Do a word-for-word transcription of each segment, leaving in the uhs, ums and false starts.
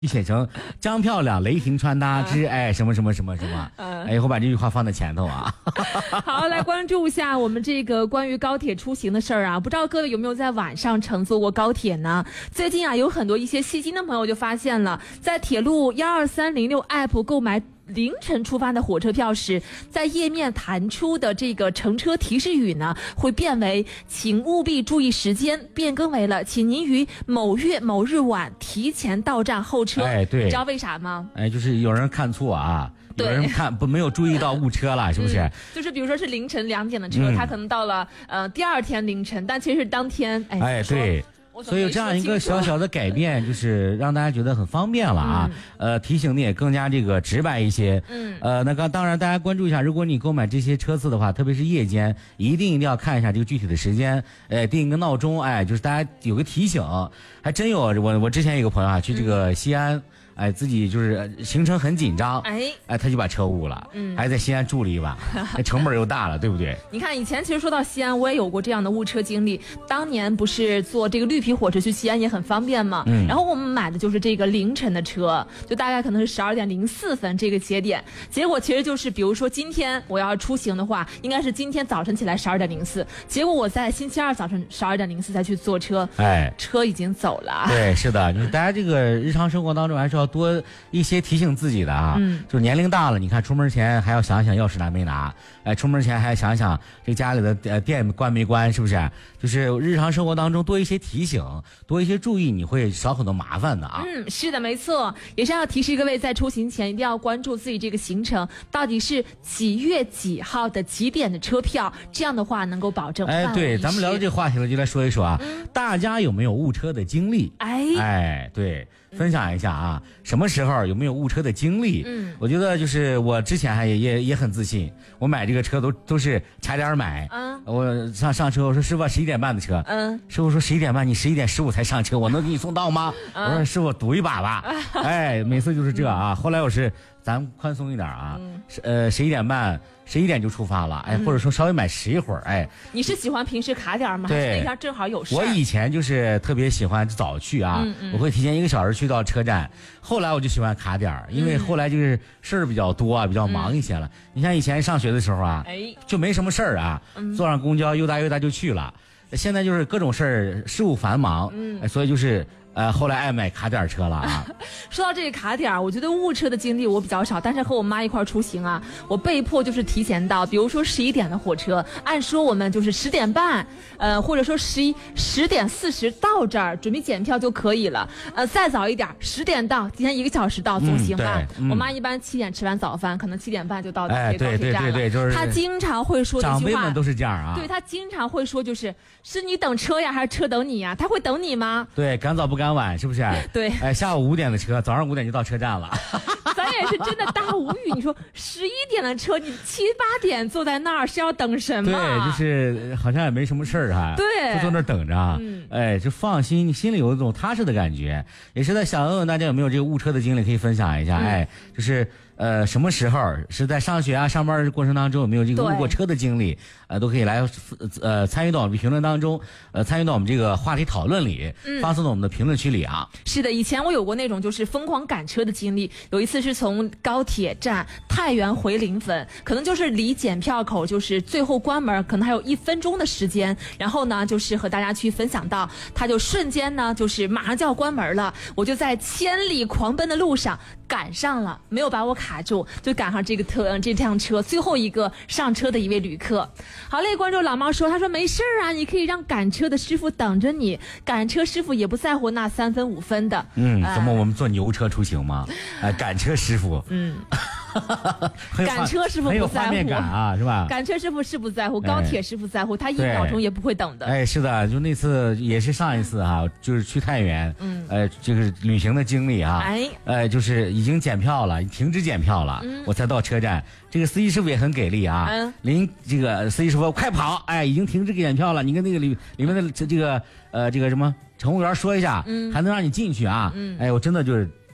写成张漂亮雷霆穿搭之哎什么什么什么什么，哎，以后把这句话放在前头啊。 好，来关注一下我们这个关于高铁出行的事儿啊，不知道各位有没有在晚上乘坐过高铁呢？最近啊，有很多一些细心的朋友就发现了，在铁路一二三零六 app 购买凌晨出发的火车票时，在页面弹出的这个乘车提示语呢，会变为请务必注意时间，变更为了请您于某月某日晚提前到站候车。 哎，对， 你知道为啥吗？ 哎，就是有人看错啊，有人看不没有注意到误车了，是不是、嗯？ 就是比如说是凌晨两点的车，嗯、他可能到了呃第二天凌晨，但其实是当天。哎， 哎对。所以有这样一个小小的改变，就是让大家觉得很方便了啊。嗯、呃，提醒的也更加这个直白一些。嗯。呃，那个当然大家关注一下，如果你购买这些车次的话，特别是夜间，一定一定要看一下这个具体的时间，呃，定一个闹钟，哎，就是大家有个提醒。还真有，我我之前有个朋友啊，去这个西安。嗯哎，自己就是行程很紧张，哎，哎，他就把车误了，嗯，还在西安住了一晚，那成本又大了，对不对？ 你看，以前其实说到西安，我也有过这样的误车经历。当年不是坐这个绿皮火车去西安也很方便嘛，嗯，然后我们买的就是这个凌晨的车，就大概可能是十二点零四分这个节点。结果其实就是，比如说今天我要出行的话，应该是今天早晨起来十二点零四，结果我在星期二早晨十二点零四才去坐车，哎，车已经走了。 对，是的，就是大家这个日常生活当中还是要多一些提醒自己的啊，嗯，就是年龄大了，你看出门前还要想想钥匙拿没拿，哎，出门前还要想想这家里的呃店关没关，是不是？就是日常生活当中多一些提醒，多一些注意，你会少很多麻烦的啊。 嗯，是的，没错，也是要提示各位在出行前一定要关注自己这个行程到底是几月几号的几点的车票，这样的话能够保证。 哎，对，咱们聊到这个话题了，就来说一说啊，嗯、大家有没有误车的经历？哎，哎，对。分享一下啊，什么时候有没有误车的经历？嗯，我觉得就是我之前还也也也很自信，我买这个车都都是踩点买。嗯，我上上车，我说师傅十一点半的车，嗯，师傅说十一点半，你十一点十五才上车，我能给你送到吗？嗯、我说师傅赌一把吧。哎，每次就是这啊。后来我是咱宽松一点啊，嗯、呃十一点半。十一点就出发了，哎，或者说稍微买迟一会儿，哎。 你是喜欢平时卡点吗？对，还是那天正好有事？ 我以前就是特别喜欢早去啊，嗯嗯、我会提前一个小时去到车站。后来我就喜欢卡点，因为后来就是事儿比较多啊，比较忙一些了。嗯、你像以前上学的时候啊，哎，就没什么事儿啊，嗯、坐上公交悠达悠达就去了。现在就是各种事儿，事务繁忙，嗯，哎、所以就是。呃，后来爱买卡点车了啊。 说到这个卡点，我觉得误车的经历我比较少，但是和我妈一块出行啊，我被迫就是提前到，比如说十一点的火车，按说我们就是十点半，呃，或者说十一十点四十到这儿，准备检票就可以了。呃，再早一点，十点到，提前一个小时到总行吧？嗯嗯、我妈一般七点吃完早饭，可能七点半就到这个高铁站了。哎，对对对对，就是她经常会说这句话， 长辈们都是这样啊。 对，她经常会说，就是是你等车呀，还是车等你呀？她会等你吗？ 对，赶早不赶晚，是不是？ 对， 哎，下午五点的车，早上五点就到车站了。 咱也是真的大无语。你说十一点的车，你七八点坐在那儿是要等什么？ 对，就是好像也没什么事儿哈。 对， 就坐那儿等着。嗯，哎，就放心，你心里有一种踏实的感觉。也是在想问问大家有没有这个误车的经历，可以分享一下。嗯、哎，就是呃，什么时候是在上学啊、上班的过程当中有没有这个误过车的经历？呃，都可以来呃参与到我们评论当中，呃，参与到我们这个话题讨论里，嗯、发送到我们的评论区里啊。 是的，以前我有过那种就是疯狂赶车的经历。有一次是从高铁站太原回临汾，可能就是离检票口就是最后关门可能还有一分钟的时间，然后呢就是和大家去分享到，他就瞬间呢就是马上就要关门了，我就在千里狂奔的路上赶上了，没有把我卡住，就赶上这个特这辆车最后一个上车的一位旅客。好嘞，关注老猫说，他说没事啊，你可以让赶车的师傅等着你，赶车师傅也不在乎那三分五分的。 嗯，怎么我们坐牛车出行吗？哎，赶车师傅，嗯。 赶车师傅不在乎感啊，是吧？ 赶车师傅是不在乎，高铁师傅在乎，他一秒钟也不会等的。 哎，是的，就那次也是上一次哈、啊，就是去太原，嗯，呃，这个旅行的经历啊，哎，呃，就是已经检票了，停止检票了，嗯、我才到车站。这个司机师傅也很给力啊，嗯，临这个司机师傅快跑，哎，已经停止检票了，你跟那个里里面的这个呃这个什么乘务员说一下，嗯，还能让你进去啊，嗯，哎，我真的就是。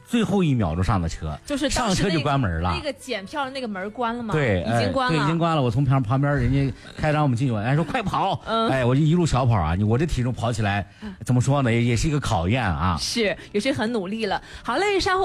最后一秒钟上的车， 就是上车就关门了。 那个检票的那个门关了吗？ 对， 已经关了， 对，已经关了。我从旁旁边人家开让我们进去，哎说快跑，嗯、哎我就一路小跑啊，我这体重跑起来，怎么说呢，也也是一个考验啊。 是，也是很努力了。好嘞，稍后。